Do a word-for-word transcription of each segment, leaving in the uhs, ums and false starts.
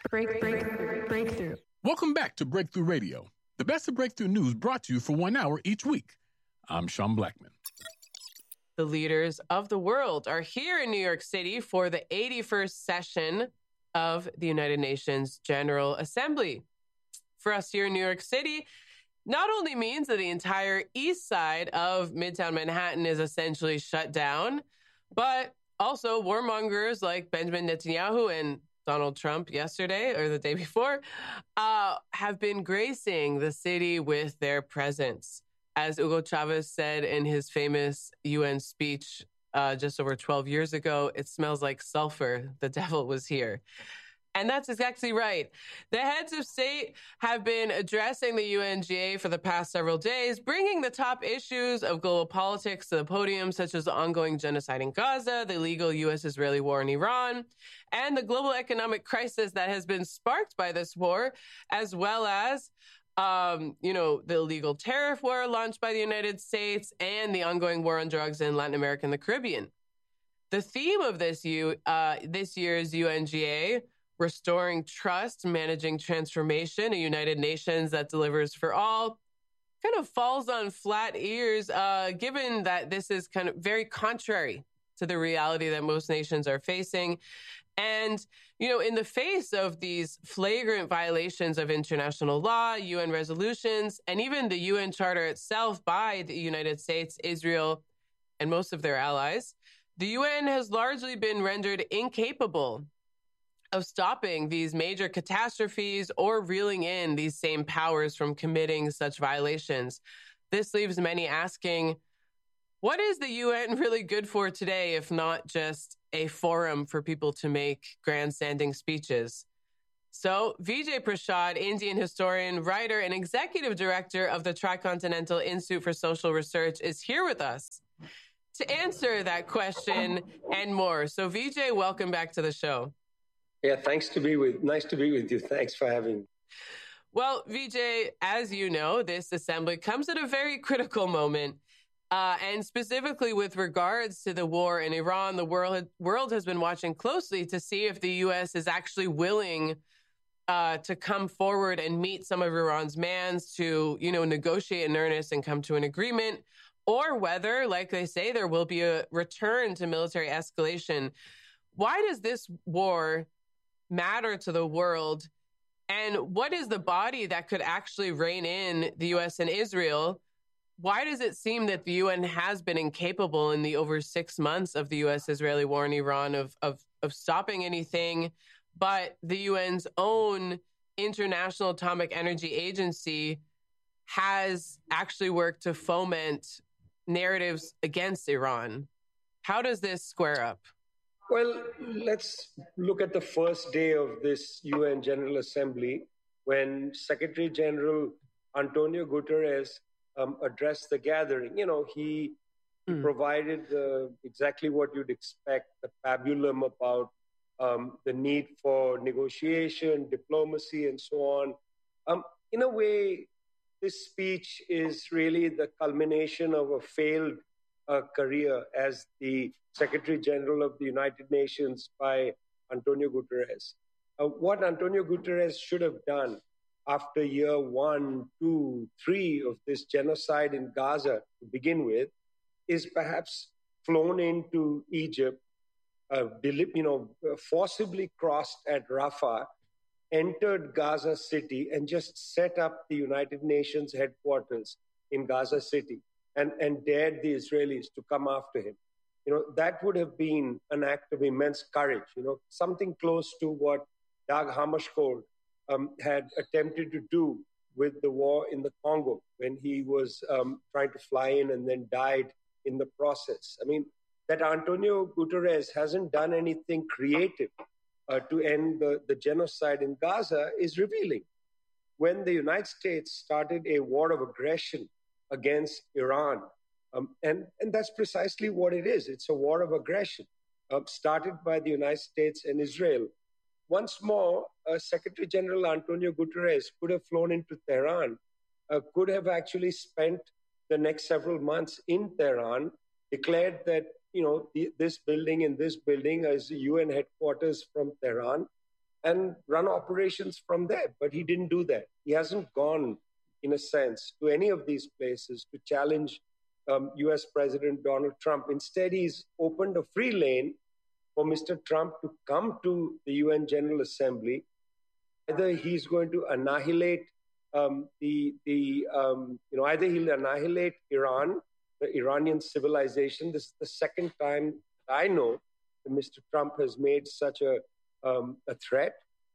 Break, break, breakthrough. Welcome back to Breakthrough Radio, the best of breakthrough news brought to you for one hour each week. I'm Sean Blackman. The leaders of the world are here in New York City for the eighty-first session of the United Nations General Assembly. For us here in New York City, not only means that the entire east side of Midtown Manhattan is essentially shut down, but also warmongers like Benjamin Netanyahu and Donald Trump yesterday or the day before uh, have been gracing the city with their presence. As Hugo Chavez said in his famous U N speech uh, just over twelve years ago, it smells like sulfur. The devil was here. And that's exactly right. The heads of state have been addressing the U N G A for the past several days, bringing the top issues of global politics to the podium, such as the ongoing genocide in Gaza, the illegal U S-Israeli war in Iran, and the global economic crisis that has been sparked by this war, as well as Um, you know, the illegal tariff war launched by the United States and the ongoing war on drugs in Latin America and the Caribbean. The theme of this, U, uh, this year's U N G A, Restoring Trust, Managing Transformation, a United Nations that delivers for all, kind of falls on flat ears, uh, given that this is kind of very contrary to the reality that most nations are facing. And, you know, in the face of these flagrant violations of international law, U N resolutions, and even the U N Charter itself by the United States, Israel, and most of their allies, the U N has largely been rendered incapable of stopping these major catastrophes or reeling in these same powers from committing such violations. This leaves many asking, what is the U N really good for today, if not just a forum for people to make grandstanding speeches? So Vijay Prashad, Indian historian, writer, and executive director of the Tricontinental Institute for Social Research, is here with us to answer that question and more. So Vijay, welcome back to the show. Yeah, thanks to be with, nice to be with you. Thanks for having me. Well, Vijay, as you know, this assembly comes at a very critical moment. Uh, and specifically with regards to the war in Iran, the world, world has been watching closely to see if the U S is actually willing uh, to come forward and meet some of Iran's demands to, you know, negotiate in earnest and come to an agreement, or whether, like they say, there will be a return to military escalation. Why does this war matter to the world? And what is the body that could actually rein in the U S and Israel? Why does it seem that the U N has been incapable in the over six months of the U S-Israeli war in Iran of, of, of stopping anything, but the U N's own International Atomic Energy Agency has actually worked to foment narratives against Iran? How does this square up? Well, let's look at the first day of this U N General Assembly when Secretary General Antonio Guterres Um, addressed the gathering. You know, he, he mm. provided uh, exactly what you'd expect, the pabulum about um, the need for negotiation, diplomacy, and so on. Um, in a way, this speech is really the culmination of a failed uh, career as the Secretary General of the United Nations by Antonio Guterres. Uh, what Antonio Guterres should have done after year one, two, three of this genocide in Gaza to begin with, is perhaps flown into Egypt, uh, you know, forcibly crossed at Rafah, entered Gaza City, and just set up the United Nations headquarters in Gaza City and, and dared the Israelis to come after him. You know, that would have been an act of immense courage, you know, something close to what Dag Hammarskjöld Um, had attempted to do with the war in the Congo when he was um, trying to fly in and then died in the process. I mean, that Antonio Guterres hasn't done anything creative uh, to end the, the genocide in Gaza is revealing. When the United States started a war of aggression against Iran, um, and, and that's precisely what it is. It's a war of aggression uh, started by the United States and Israel. Once more, uh, Secretary General Antonio Guterres could have flown into Tehran, uh, could have actually spent the next several months in Tehran, declared that, you know, the, this building and this building is the U N headquarters from Tehran, and run operations from there. But he didn't do that. He hasn't gone, in a sense, to any of these places to challenge um, U S President Donald Trump. Instead, he's opened a free lane for Mister Trump to come to the U N General Assembly. Either he's going to annihilate um, the, the um, you know, either he'll annihilate Iran, the Iranian civilization. This is the second time I know that Mister Trump has made such a, um, a threat,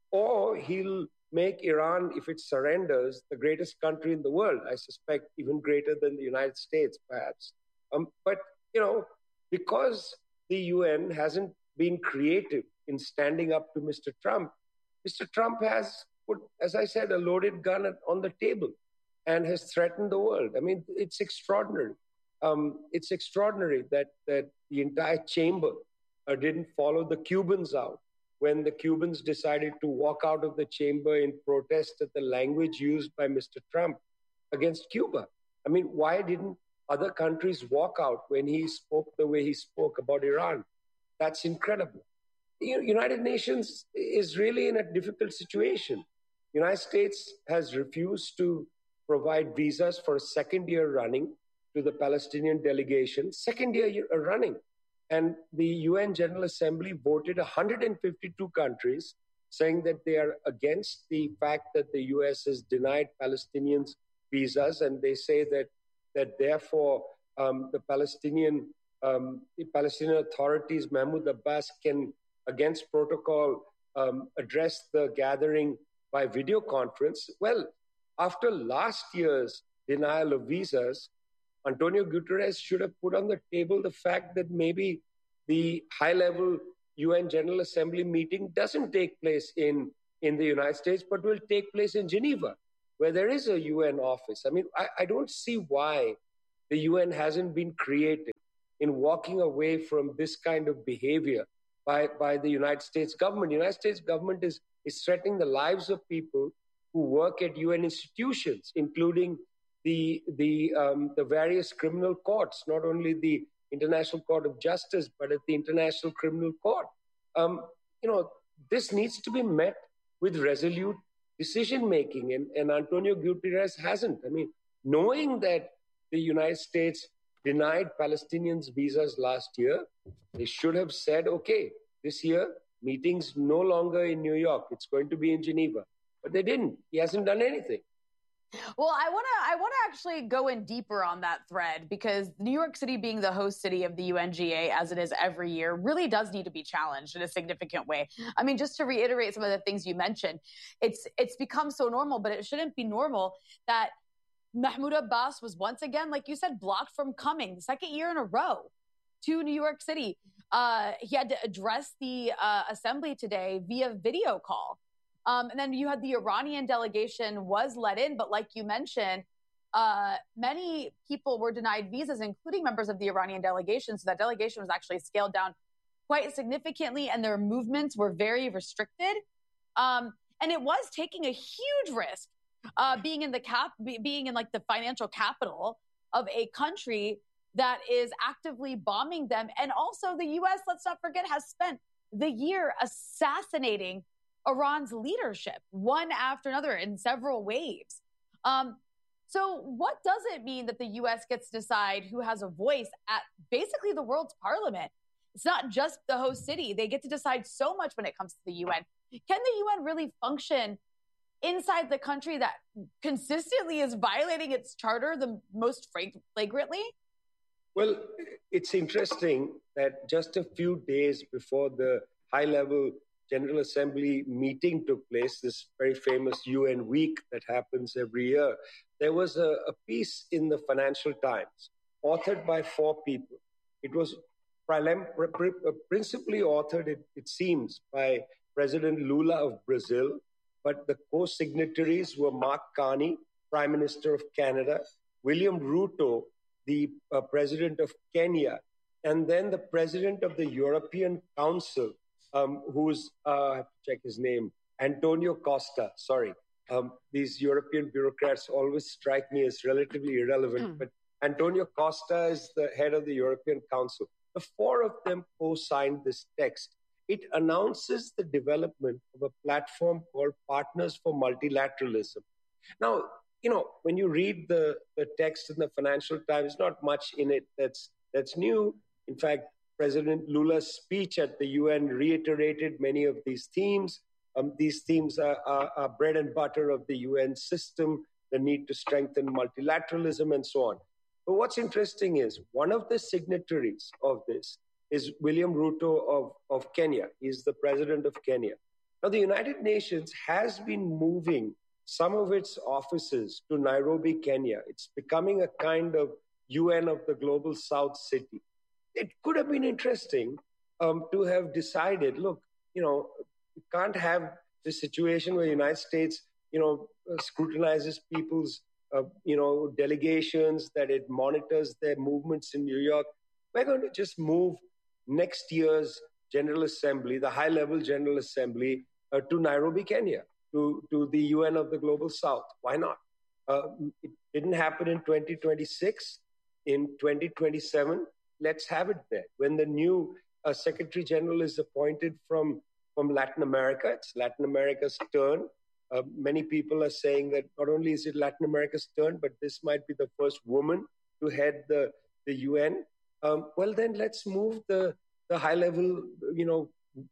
or he'll make Iran, if it surrenders, the greatest country in the world. I suspect even greater than the United States, perhaps. Um, but, you know, because the U N hasn't been creative in standing up to Mister Trump, Mister Trump has put, as I said, a loaded gun on the table and has threatened the world. I mean, it's extraordinary. Um, it's extraordinary that, that the entire chamber uh, didn't follow the Cubans out when the Cubans decided to walk out of the chamber in protest at the language used by Mister Trump against Cuba. I mean, why didn't other countries walk out when he spoke the way he spoke about Iran? That's incredible. The United Nations is really in a difficult situation. The United States has refused to provide visas for a second year running to the Palestinian delegation, second year running. And the U N General Assembly voted one hundred fifty-two countries saying that they are against the fact that the U S has denied Palestinians visas. And they say that, that therefore um, the Palestinian, um, the Palestinian authorities, Mahmoud Abbas, can, against protocol, um, address the gathering by video conference. Well, after last year's denial of visas, Antonio Guterres should have put on the table the fact that maybe the high-level U N General Assembly meeting doesn't take place in, in the United States, but will take place in Geneva, where there is a U N office. I mean, I, I don't see why the U N hasn't been creative in walking away from this kind of behavior by, by the United States government. The United States government is, is threatening the lives of people who work at U N institutions, including the the um, the various criminal courts, not only the International Court of Justice, but at the International Criminal Court. Um, you know, this needs to be met with resolute decision-making, and, and Antonio Guterres hasn't. I mean, knowing that the United States denied Palestinians visas last year, they should have said, okay, this year, meetings no longer in New York, it's going to be in Geneva. But they didn't. He hasn't done anything. Well, I want to I want to actually go in deeper on that thread, because New York City, being the host city of the U N G A, as it is every year, really does need to be challenged in a significant way. I mean, just to reiterate some of the things you mentioned, it's it's become so normal, but it shouldn't be normal that Mahmoud Abbas was once again, like you said, blocked from coming the second year in a row to New York City. Uh, he had to address the uh, assembly today via video call. Um, and then you had the Iranian delegation was let in, but like you mentioned, uh, many people were denied visas, including members of the Iranian delegation. So that delegation was actually scaled down quite significantly, and their movements were very restricted. Um, and it was taking a huge risk, uh, being in the cap, being in like the financial capital of a country that is actively bombing them. And also the U S, let's not forget, has spent the year assassinating Iran's leadership, one after another in several waves. Um, so what does it mean that the U S gets to decide who has a voice at basically the world's parliament? It's not just the host city. They get to decide so much when it comes to the U N. Can the U N really function inside the country that consistently is violating its charter the most flagrantly? Well, it's interesting that just a few days before the high-level General Assembly meeting took place, this very famous U N week that happens every year, there was a, a piece in the Financial Times authored by four people. It was principally authored, it, it seems, by President Lula of Brazil, but the co-signatories were Mark Carney, Prime Minister of Canada, William Ruto, the uh, President of Kenya, and then the President of the European Council, Um, who's, uh, I have to check his name, Antonio Costa, sorry. Um, these European bureaucrats always strike me as relatively irrelevant, but Antonio Costa is the head of the European Council. The four of them co-signed this text. it announces the development of a platform called Partners for Multilateralism. Now, you know, when you read the, the text in the Financial Times, not much in it that's that's new. In fact, President Lula's speech at the U N reiterated many of these themes. Um, these themes are, are, are bread and butter of the U N system, the need to strengthen multilateralism and so on. But what's interesting is one of the signatories of this is William Ruto of, of Kenya. He's the president of Kenya. Now, the United Nations has been moving some of its offices to Nairobi, Kenya. It's becoming a kind of U N of the Global South city. It could have been interesting um, to have decided, look, you know, we can't have this situation where the United States, you know, scrutinizes people's, uh, you know, delegations, that it monitors their movements in New York. We're going to just move next year's General Assembly, the high-level General Assembly, uh, to Nairobi, Kenya, to, to the U N of the Global South. Why not? Uh, it didn't happen in twenty twenty-six. In twenty twenty-seven, let's have it there. When the new uh, Secretary General is appointed from, from Latin America, it's Latin America's turn. Uh, many people are saying that not only is it Latin America's turn, but this might be the first woman to head the, the U N. Um, well, then let's move the, the high-level, you know,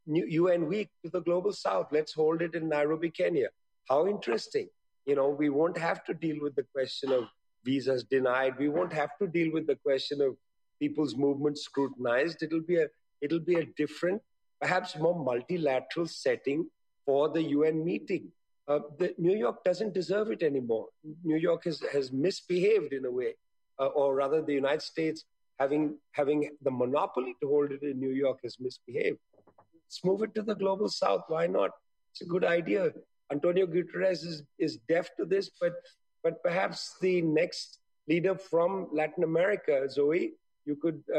U N week to the Global South. Let's hold it in Nairobi, Kenya. How interesting. You know, we won't have to deal with the question of visas denied. We won't have to deal with the question of people's movements scrutinized. It'll be a, it'll be a different, perhaps more multilateral setting for the U N meeting. Uh, the, New York doesn't deserve it anymore. New York has, has misbehaved in a way, uh, or rather the United States, having having the monopoly to hold it in New York, has misbehaved. Let's move it to the Global South. Why not? It's a good idea. Antonio Guterres is, is deaf to this, but but perhaps the next leader from Latin America, Zoe, you could